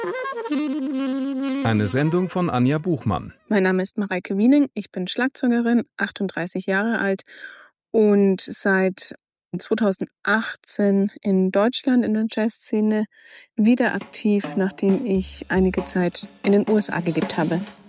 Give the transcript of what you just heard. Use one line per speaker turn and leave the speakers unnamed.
Eine Sendung von Anja Buchmann.
Mein Name ist Mareike Wiening, ich bin Schlagzeugerin, 38 Jahre alt und seit 2018 in Deutschland in der Jazzszene wieder aktiv, nachdem ich einige Zeit in den USA gelebt habe.